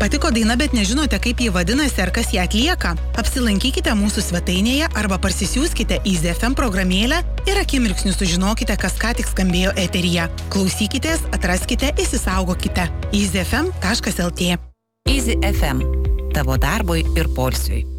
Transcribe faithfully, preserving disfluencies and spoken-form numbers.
Patiko daina, bet nežinote, kaip jį vadinasi ar kas ją atlieka? Apsilankykite mūsų svetainėje arba parsisiųskite Easy F M programėlę ir akimirksniu sužinokite, kas ką tik skambėjo eteryje. Klausykitės, atraskite, įsisaugokite. easy f m taškas l t Easy F M. Tavo darbui ir poilsiui.